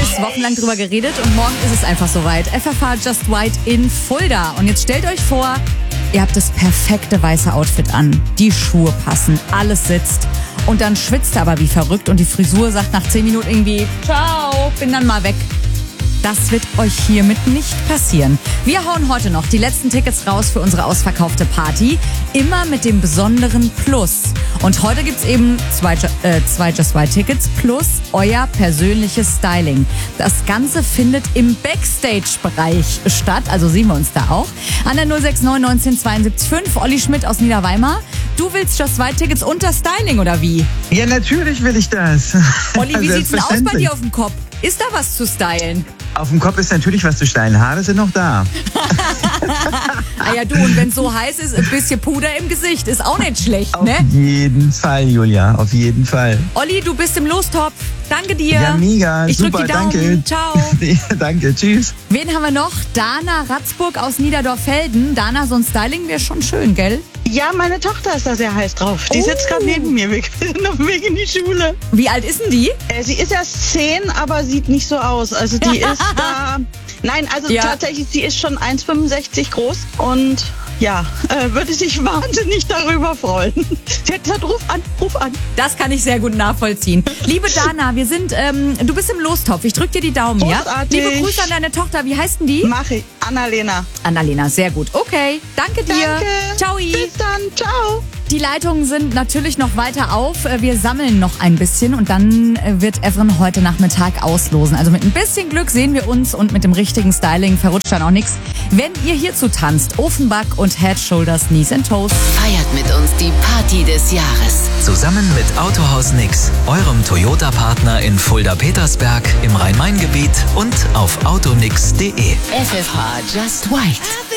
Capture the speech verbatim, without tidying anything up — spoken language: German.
heiß, wochenlang drüber geredet und morgen ist es einfach soweit. F F H Just White in Fulda. Und jetzt stellt euch vor, ihr habt das perfekte weiße Outfit an. Die Schuhe passen, alles sitzt. Und dann schwitzt ihr aber wie verrückt und die Frisur sagt nach zehn Minuten irgendwie, ciao, bin dann mal weg. Das wird euch hiermit nicht passieren. Wir hauen heute noch die letzten Tickets raus für unsere ausverkaufte Party. Immer mit dem besonderen Plus. Und heute gibt's eben zwei, äh, zwei Just White Tickets plus euer persönliches Styling. Das Ganze findet im Backstage-Bereich statt. Also sehen wir uns da auch. An der null sechs neun neunzehn zweiundsiebzig fünf. Olli Schmidt aus Niederweimar. Du willst Just White Tickets und das Styling, oder wie? Ja, natürlich will ich das. Olli, wie sieht's denn aus bei dir auf dem Kopf? Ist da was zu stylen? Auf dem Kopf ist natürlich was zu stylen. Haare sind noch da. Ah ja, du, und wenn es so heiß ist, ein bisschen Puder im Gesicht ist auch nicht schlecht, Auf ne? jeden Fall, Julia, auf jeden Fall. Olli, du bist im Lostopf. Danke dir. Ja, mega, ich super, drück die Daumen. danke. Ciao. Danke, tschüss. Wen haben wir noch? Dana Ratzburg aus Niederdorf-Felden. Dana, so ein Styling wäre schon schön, gell? Ja, meine Tochter ist da sehr heiß drauf. Die Oh. sitzt gerade neben mir. Wir sind auf dem Weg in die Schule. Wie alt ist denn die? Äh, sie ist erst zehn, aber sieht nicht so aus. Also die ist da... Nein, also Ja. tatsächlich, sie ist schon eins Komma fünfundsechzig groß und ja, äh, würde sich wahnsinnig darüber freuen. Sie hat gesagt, ruf an, ruf an. Das kann ich sehr gut nachvollziehen. Liebe Dana, wir sind, ähm, du bist im Lostopf. Ich drück dir die Daumen, ja? Großartig. Liebe Grüße an deine Tochter. Wie heißt denn die? Mach ich. Annalena. Annalena, sehr gut. Okay, danke dir. Danke. Ciao. Bis dann. Ciao. Die Leitungen sind natürlich noch weiter auf. Wir sammeln noch ein bisschen und dann wird Evren heute Nachmittag auslosen. Also mit ein bisschen Glück sehen wir uns und mit dem richtigen Styling verrutscht dann auch nichts. Wenn ihr hierzu tanzt, Ofenback und Head, Shoulders, Knees and Toes. Feiert mit uns die Party des Jahres. Zusammen mit Autohaus Nix, eurem Toyota-Partner in Fulda-Petersberg, im Rhein-Main-Gebiet und auf autonix punkt de. F F H Just White.